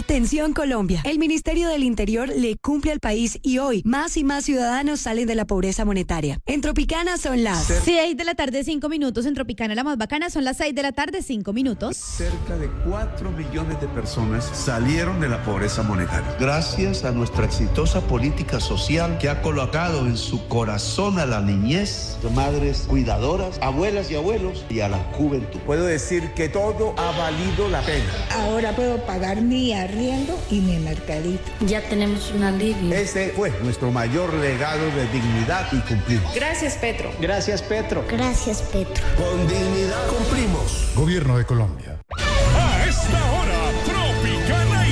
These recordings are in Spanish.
Atención Colombia, el Ministerio del Interior le cumple al país y hoy más y más ciudadanos salen de la pobreza monetaria. En Tropicana son las 6 de la tarde, 5 minutos. En Tropicana la más bacana son las 6 de la tarde, 5 minutos. Cerca de 4 millones de personas salieron de la pobreza monetaria. Gracias a nuestra exitosa política social que ha colocado en su corazón a la niñez, madres cuidadoras, abuelas y abuelos y a la juventud. Puedo decir que todo ha valido la pena. Ahora puedo pagar mi arriendo y mi mercadito. Ya tenemos un alivio. Ese fue nuestro mayor legado de dignidad y cumplimos. Gracias, Petro. Gracias, Petro. Gracias, Petro. Con dignidad cumplimos. Gobierno de Colombia. A esta hora, Tropicana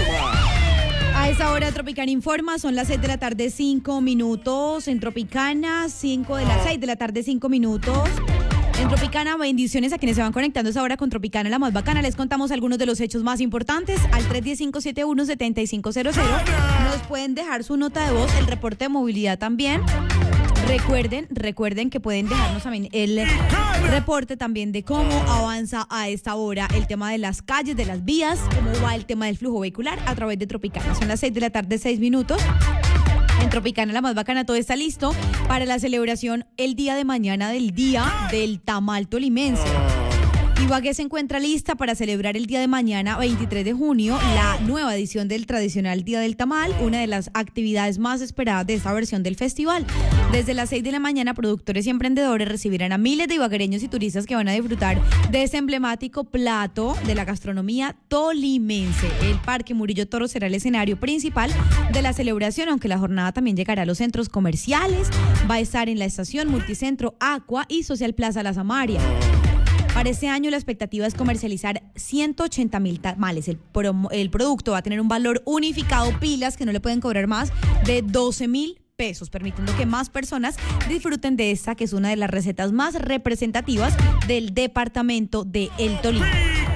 informa. A esta hora Tropicana informa, son las 6 de la tarde, 5 minutos. En Tropicana, 6 de la tarde, 5 minutos. En Tropicana, bendiciones a quienes se van conectando a esa hora con Tropicana, la más bacana. Les contamos algunos de los hechos más importantes. Al 310-571-7500 nos pueden dejar su nota de voz, el reporte de movilidad también. Recuerden que pueden dejarnos también el reporte también de cómo avanza a esta hora el tema de las calles, de las vías, cómo va el tema del flujo vehicular a través de Tropicana. Son las 6 de la tarde, 6 minutos. En Tropicana, la más bacana, todo está listo para la celebración el día de mañana del Día del Tamal Tolimense. Ibagué se encuentra lista para celebrar el día de mañana, 23 de junio, la nueva edición del tradicional Día del Tamal, una de las actividades más esperadas de esta versión del festival. Desde las 6 de la mañana, productores y emprendedores recibirán a miles de ibaguereños y turistas que van a disfrutar de este emblemático plato de la gastronomía tolimense. El Parque Murillo Toro será el escenario principal de la celebración, aunque la jornada también llegará a los centros comerciales. Va a estar en la estación Multicentro Aqua y Social Plaza La Samaria. Para este año la expectativa es comercializar 180,000 tamales. El producto va a tener un valor unificado, pilas que no le pueden cobrar más de 12,000 pesos, permitiendo que más personas disfruten de esta, que es una de las recetas más representativas del departamento de El Tolima.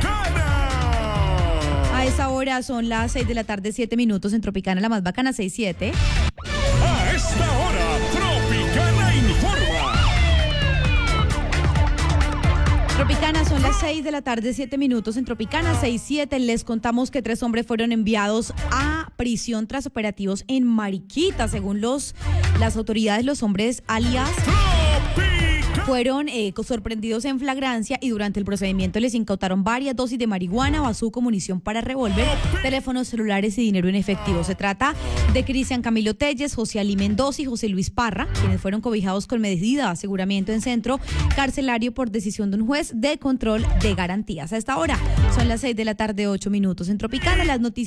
A esa hora son las 6 de la tarde, 7 minutos. En Tropicana, la más bacana, 6-7. A esta hora, Tropicana informa. Tropicana, son las 6 de la tarde, 7 minutos. En Tropicana, 6-7, les contamos que 3 hombres fueron enviados a prisión tras operativos en Mariquita. Según las autoridades, los hombres alias fueron sorprendidos en flagrancia y durante el procedimiento les incautaron varias dosis de marihuana, bazuco, munición para revólver, teléfonos celulares y dinero en efectivo. Se trata de Cristian Camilo Telles, José Ali Mendoza y José Luis Parra, quienes fueron cobijados con medida de aseguramiento en centro carcelario por decisión de un juez de control de garantías. A esta hora son las 6 de la tarde, 8 minutos. En Tropicana, las noticias